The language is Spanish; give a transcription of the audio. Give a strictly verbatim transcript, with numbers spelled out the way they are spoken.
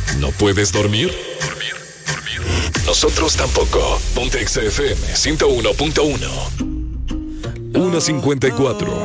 ¿No puedes dormir? Dormir, dormir. Nosotros tampoco. Ponte Exa F M ciento uno punto uno. una cincuenta y cuatro.